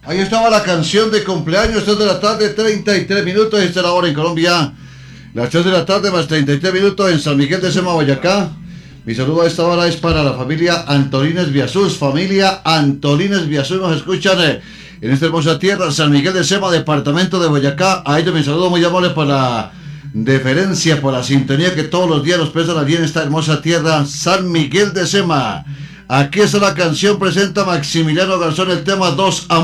Ahí estaba la canción de cumpleaños, 3 de la tarde, 33 minutos, esta es la hora en Colombia. Las 3 de la tarde más 33 minutos en San Miguel de Sema, Boyacá. Mi saludo a esta hora es para la familia Antolines Biasús. Familia Antolines Biasús, nos escuchan en esta hermosa tierra, San Miguel de Sema, departamento de Boyacá. A ellos mi saludo muy amable por la deferencia, por la sintonía que todos los días nos prestan allí en esta hermosa tierra, San Miguel de Sema. Aquí está la canción, presenta Maximiliano Garzón, el tema Dos Amores.